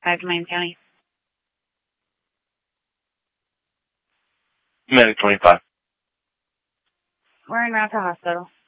5 to Miami County. Medic 25. We're en route to hospital.